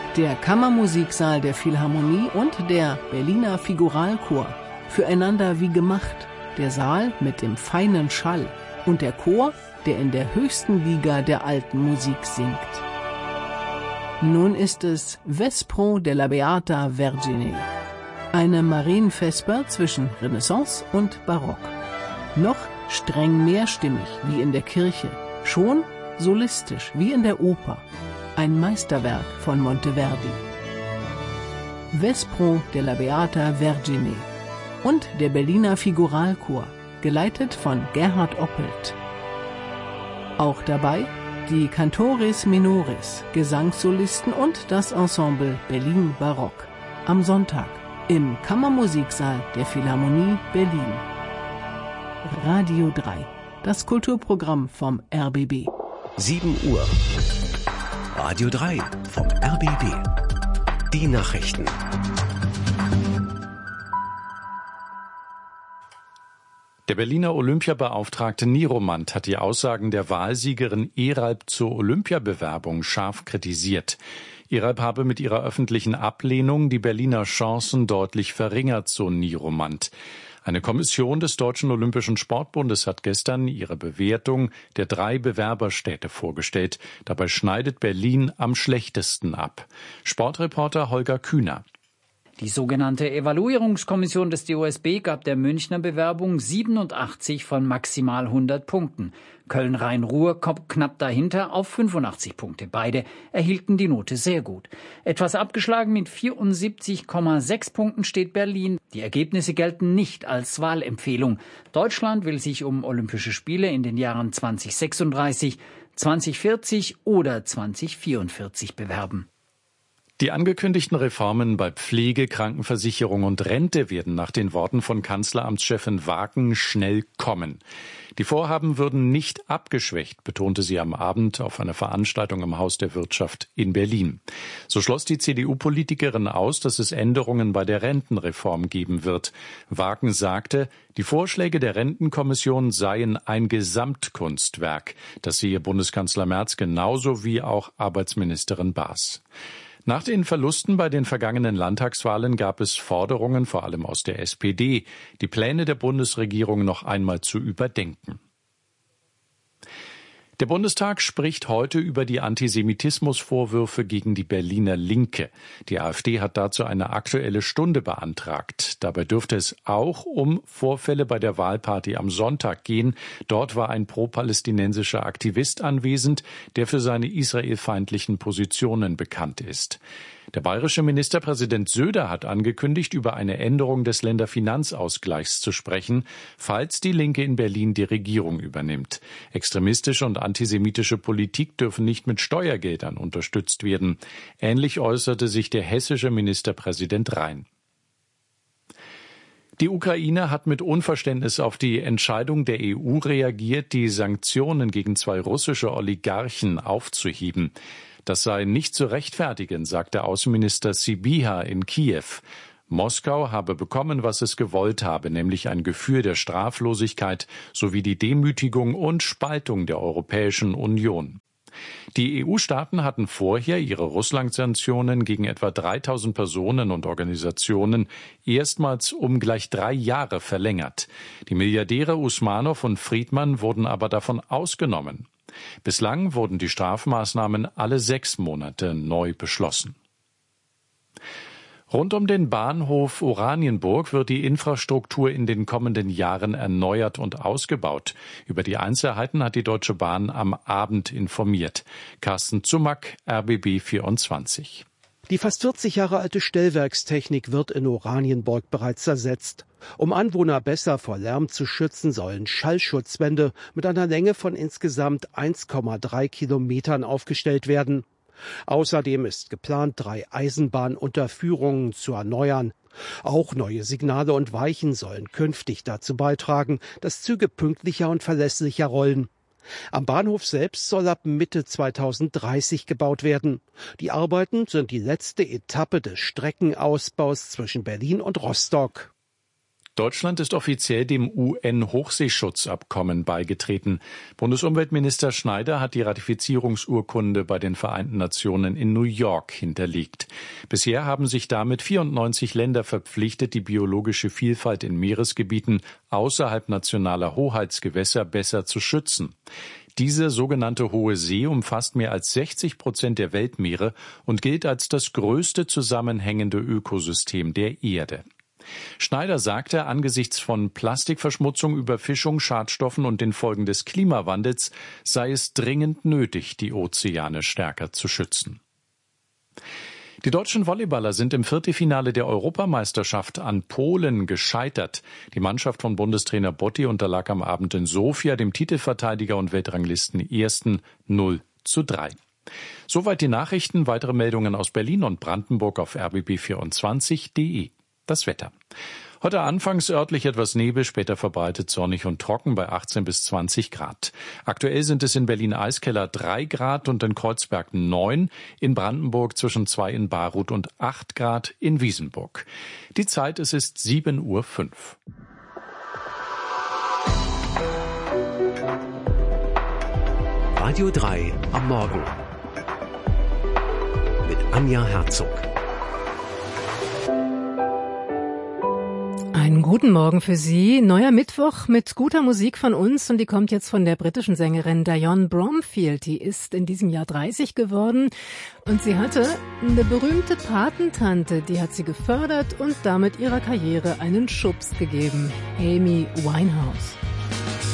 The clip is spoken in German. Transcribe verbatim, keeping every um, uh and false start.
Der Kammermusiksaal der Philharmonie und der Berliner Figuralchor. Füreinander wie gemacht. Der Saal mit dem feinen Schall. Und der Chor, der in der höchsten Liga der alten Musik singt. Nun ist es Vespro della Beata Vergine. Eine Marienvesper zwischen Renaissance und Barock. Noch streng mehrstimmig wie in der Kirche. Schon solistisch wie in der Oper. Ein Meisterwerk von Monteverdi. Vespro della Beata Vergine und der Berliner Figuralchor, geleitet von Gerhard Oppelt. Auch dabei die Cantores Minores, Gesangssolisten und das Ensemble Berlin Barock. Am Sonntag im Kammermusiksaal der Philharmonie Berlin. Radio drei, das Kulturprogramm vom R B B. sieben Uhr. Radio drei vom R B B. Die Nachrichten. Der Berliner Olympiabeauftragte Niromant hat die Aussagen der Wahlsiegerin Eralp zur Olympiabewerbung scharf kritisiert. Eralp habe mit ihrer öffentlichen Ablehnung die Berliner Chancen deutlich verringert, so Niromant. Eine Kommission des Deutschen Olympischen Sportbundes hat gestern ihre Bewertung der drei Bewerberstädte vorgestellt. Dabei schneidet Berlin am schlechtesten ab. Sportreporter Holger Kühner. Die sogenannte Evaluierungskommission des D O S B gab der Münchner Bewerbung siebenundachtzig von maximal hundert Punkten. Köln-Rhein-Ruhr kommt knapp dahinter auf fünfundachtzig Punkte. Beide erhielten die Note sehr gut. Etwas abgeschlagen mit vierundsiebzig Komma sechs Punkten steht Berlin. Die Ergebnisse gelten nicht als Wahlempfehlung. Deutschland will sich um Olympische Spiele in den Jahren zweitausendsechsunddreißig, zweitausendvierzig oder zweitausendvierundvierzig bewerben. Die angekündigten Reformen bei Pflege, Krankenversicherung und Rente werden nach den Worten von Kanzleramtschefin Wagen schnell kommen. Die Vorhaben würden nicht abgeschwächt, betonte sie am Abend auf einer Veranstaltung im Haus der Wirtschaft in Berlin. So schloss die C D U-Politikerin aus, dass es Änderungen bei der Rentenreform geben wird. Wagen sagte, die Vorschläge der Rentenkommission seien ein Gesamtkunstwerk. Das sehe Bundeskanzler Merz genauso wie auch Arbeitsministerin Baas. Nach den Verlusten bei den vergangenen Landtagswahlen gab es Forderungen, vor allem aus der S P D, die Pläne der Bundesregierung noch einmal zu überdenken. Der Bundestag spricht heute über die Antisemitismusvorwürfe gegen die Berliner Linke. Die AfD hat dazu eine Aktuelle Stunde beantragt. Dabei dürfte es auch um Vorfälle bei der Wahlparty am Sonntag gehen. Dort war ein pro-palästinensischer Aktivist anwesend, der für seine israelfeindlichen Positionen bekannt ist. Der bayerische Ministerpräsident Söder hat angekündigt, über eine Änderung des Länderfinanzausgleichs zu sprechen, falls die Linke in Berlin die Regierung übernimmt. Extremistische und antisemitische Politik dürfen nicht mit Steuergeldern unterstützt werden. Ähnlich äußerte sich der hessische Ministerpräsident Rhein. Die Ukraine hat mit Unverständnis auf die Entscheidung der E U reagiert, die Sanktionen gegen zwei russische Oligarchen aufzuheben. Das sei nicht zu rechtfertigen, sagte Außenminister Sybiha in Kiew. Moskau habe bekommen, was es gewollt habe, nämlich ein Gefühl der Straflosigkeit sowie die Demütigung und Spaltung der Europäischen Union. Die E U-Staaten hatten vorher ihre Russland-Sanktionen gegen etwa dreitausend Personen und Organisationen erstmals um gleich drei Jahre verlängert. Die Milliardäre Usmanow und Friedman wurden aber davon ausgenommen. Bislang wurden die Strafmaßnahmen alle sechs Monate neu beschlossen. Rund um den Bahnhof Oranienburg wird die Infrastruktur in den kommenden Jahren erneuert und ausgebaut. Über die Einzelheiten hat die Deutsche Bahn am Abend informiert. Carsten Zumack, R B B vierundzwanzig. Die fast vierzig Jahre alte Stellwerkstechnik wird in Oranienburg bereits ersetzt. Um Anwohner besser vor Lärm zu schützen, sollen Schallschutzwände mit einer Länge von insgesamt eins Komma drei Kilometern aufgestellt werden. Außerdem ist geplant, drei Eisenbahnunterführungen zu erneuern. Auch neue Signale und Weichen sollen künftig dazu beitragen, dass Züge pünktlicher und verlässlicher rollen. Am Bahnhof selbst soll ab Mitte zweitausenddreißig gebaut werden. Die Arbeiten sind die letzte Etappe des Streckenausbaus zwischen Berlin und Rostock. Deutschland ist offiziell dem U N-Hochseeschutzabkommen beigetreten. Bundesumweltminister Schneider hat die Ratifizierungsurkunde bei den Vereinten Nationen in New York hinterlegt. Bisher haben sich damit vierundneunzig Länder verpflichtet, die biologische Vielfalt in Meeresgebieten außerhalb nationaler Hoheitsgewässer besser zu schützen. Diese sogenannte Hohe See umfasst mehr als sechzig Prozent der Weltmeere und gilt als das größte zusammenhängende Ökosystem der Erde. Schneider sagte, angesichts von Plastikverschmutzung, Überfischung, Schadstoffen und den Folgen des Klimawandels sei es dringend nötig, die Ozeane stärker zu schützen. Die deutschen Volleyballer sind im Viertelfinale der Europameisterschaft an Polen gescheitert. Die Mannschaft von Bundestrainer Botti unterlag am Abend in Sofia dem Titelverteidiger und Weltranglisten-Ersten null zu drei. Soweit die Nachrichten. Weitere Meldungen aus Berlin und Brandenburg auf r b b vierundzwanzig punkt d e. Das Wetter. Heute anfangs örtlich etwas Nebel, später verbreitet sonnig und trocken bei achtzehn bis zwanzig Grad. Aktuell sind es in Berlin-Eiskeller drei Grad und in Kreuzberg neun, in Brandenburg zwischen zwei in Baruth und acht Grad in Wiesenburg. Die Zeit, es ist sieben Uhr fünf. Radio drei am Morgen mit Anja Herzog. Einen guten Morgen für Sie. Neuer Mittwoch mit guter Musik von uns und die kommt jetzt von der britischen Sängerin Dionne Bromfield. Die ist in diesem Jahr dreißig geworden und sie hatte eine berühmte Patentante, die hat sie gefördert und damit ihrer Karriere einen Schubs gegeben. Amy Winehouse.